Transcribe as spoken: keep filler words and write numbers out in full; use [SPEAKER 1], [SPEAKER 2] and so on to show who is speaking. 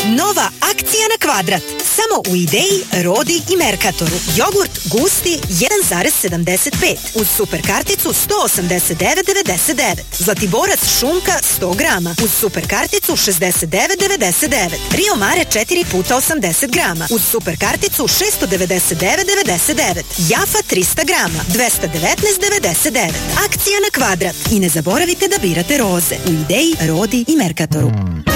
[SPEAKER 1] Nova akcija na kvadrat. Samo u Ideji, Rodi i Merkatoru. Jogurt Gusti jedan zarez sedamdeset pet uz super karticu sto osamdeset devet devedeset devet. Zlatiborac šunka sto grama uz super karticu šezdeset devet devedeset devet. Rio Mare četiri puta osamdeset grama uz super karticu šesto devedeset devet devedeset devet. Jafa trista grama dvesta devetnaest devedeset devet. Akcija na kvadrat. I ne zaboravite da birate roze u Ideji, Rodi i Merkatoru.